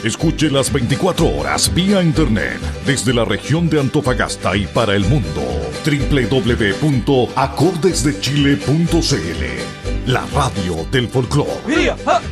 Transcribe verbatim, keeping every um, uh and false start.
Escuche las veinticuatro horas vía internet desde la región de Antofagasta y para el mundo. doble u doble u doble u punto acordes de chile punto c l. La radio del folclore.